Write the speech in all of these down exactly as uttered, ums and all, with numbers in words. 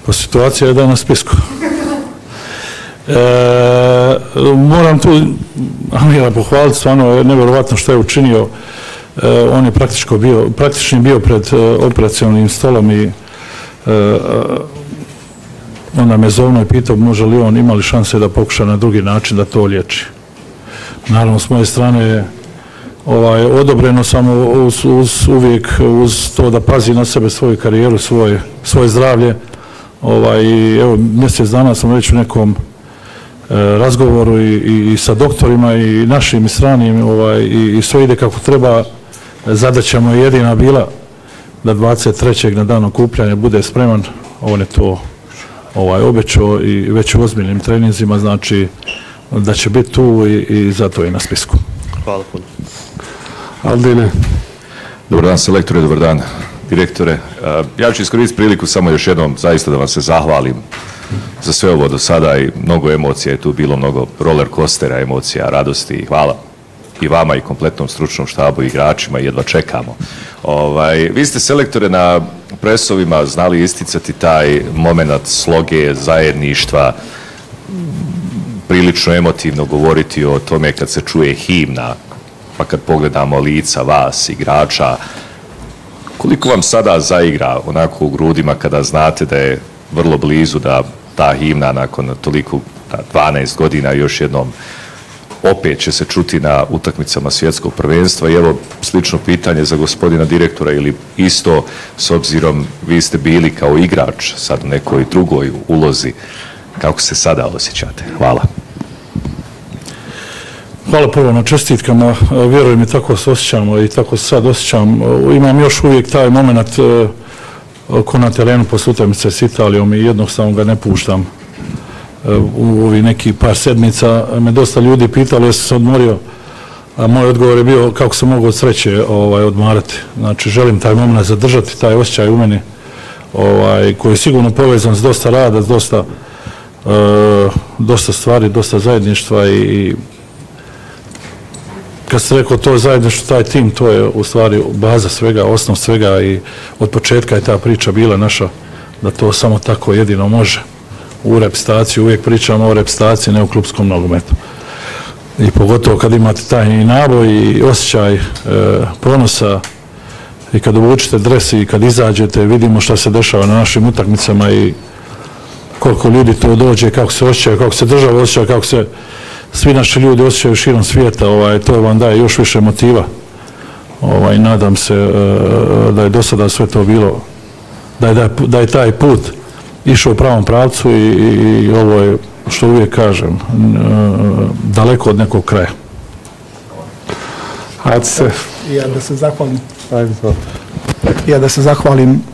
Pa situacija je da na spisku. E, moram tu Amira pohvaliti, stvarno je nevjerovatno što je učinio. E, on je praktično bio, praktično bio pred e, operacionalnim stolom i e, onda me zovno i pitao može li on imali šanse da pokuša na drugi način da to liječi. Naravno, s moje strane je ovaj, odobreno samo uz, uz, uvijek uz to da pazi na sebe, svoju karijeru, svoje, svoje zdravlje. Ovaj, evo, mjesec dana sam već u nekom e, razgovoru i, i, i sa doktorima i našim i stranim ovaj, i, i sve ide kako treba. Zadaća mu je jedina bila da dvadeset trećeg na dan okupljanja bude spreman. On je to ovaj, obećao i već u ozbiljnim treninzima, znači da će biti tu i, i zato je na spisku. Hvala puno. Aldine. Dobar dan selektore, dobar dan direktore. Ja ću iskoristiti priliku samo još jednom zaista da vam se zahvalim za sve ovo do sada i mnogo emocija je tu bilo, mnogo roller coastera, emocija, radosti i hvala i vama i kompletnom stručnom štabu i igračima i jedva čekamo. Ovaj, vi ste selektore na presovima znali isticati taj moment sloge, zajedništva, prilično emotivno govoriti o tome kad se čuje himna, pa kad pogledamo lica vas, igrača, koliko vam sada zaigra onako u grudima kada znate da je vrlo blizu da ta himna nakon toliko dvanaest godina još jednom opet će se čuti na utakmicama svjetskog prvenstva i evo slično pitanje za gospodina direktora ili isto s obzirom vi ste bili kao igrač sad u nekoj drugoj ulozi, kako se sada osjećate? Hvala. Hvala prvo na čestitkama, vjerujem mi tako se osjećamo i tako se sad osjećam. Imam još uvijek taj moment ko na terenu posle utakmice s Italijom i jednostavno ga ne puštam. U ovi neki par sedmica me dosta ljudi pitalo jesu se odmorio, a moj odgovor je bio kako se mogu od sreće ovaj, odmarati. Znači želim taj moment zadržati, taj osjećaj u meni ovaj, koji je sigurno povezan s dosta rada, s dosta, uh, dosta stvari, dosta zajedništva i, i kad se rekao to zajedništvo, taj tim, to je u stvari baza svega, osnov svega i od početka je ta priča bila naša da to samo tako jedino može. U reprezentaciji uvijek pričamo o reprezentaciji, ne u klupskom nogometu. I pogotovo kad imate taj i naboj i osjećaj e, ponosa i kad obučite dres i kad izađete, vidimo šta se dešava na našim utakmicama i koliko ljudi to dođe, kako se osjećaju, kako se država osjeća, kako se svi naši ljudi osjećaju širom svijeta, ovaj, to vam daje još više motiva. Ovaj, nadam se e, da je do sada sve to bilo, da je, da je, da je taj put išao u pravom pravcu i, i, i ovo je, što uvijek kažem, daleko od nekog kraja. Hajde se. Ja da se zahvalim. Hajde to. Ja da se zahvalim.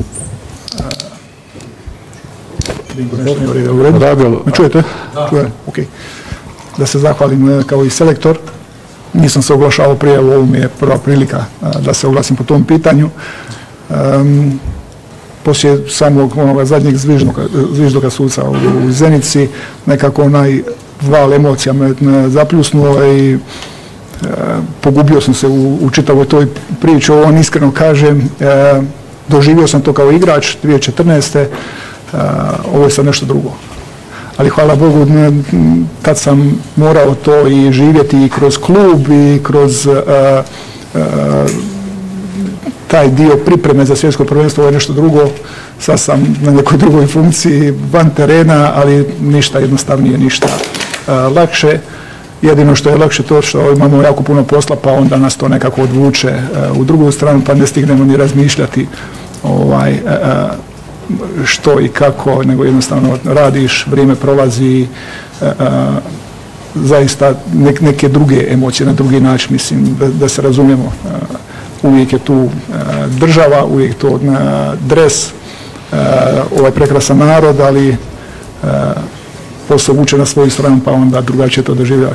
Radio. Me čujete? Čuje? Ok. Da se zahvalim kao i selektor. Nisam se oglašao prije, ovo mi je prva prilika da se oglasim po tom pitanju. Um, poslije samog onoga zadnjeg zviždoga suca u, u Zenici, nekako onaj val emocija me zapljusnuo i e, pogubio sam se u, u čitavoj toj priči. Ovo iskreno kažem, e, doživio sam to kao igrač dvije tisuće četrnaeste. E, ovo je sad nešto drugo. Ali hvala Bogu, kad sam morao to i živjeti i kroz klub i kroz e, e, taj dio pripreme za svjetsko prvenstvo je nešto drugo, sad sam na nekoj drugoj funkciji van terena, ali ništa jednostavnije, ništa uh, lakše. Jedino što je lakše to što imamo jako puno posla, pa onda nas to nekako odvuče uh, u drugu stranu, pa ne stignemo ni razmišljati ovaj, uh, što i kako, nego jednostavno radiš, vrijeme prolazi, uh, zaista nek, neke druge emocije na drugi način, mislim, da, da se razumijemo. Uh, uvijek je tu uh, država, uvijek je to uh, dres, uh, ovaj prekrasan narod, ali uh, posao vuče na svoju stranu, pa onda drugačije to doživljavaš.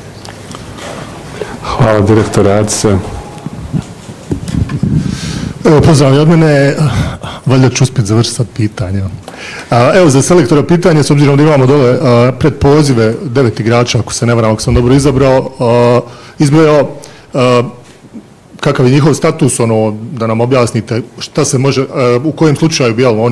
Hvala direktor Ace. Pozdrav od mene, valjda ću uspjeti završiti sad pitanje. Evo za selektora pitanje, s obzirom da imamo dole pred pozive devet igrača, ako se ne varam, ako sam dobro izabrao, izbrojao kakav je njihov status, ono, da nam objasnite šta se može, u kojem slučaju bi, jel,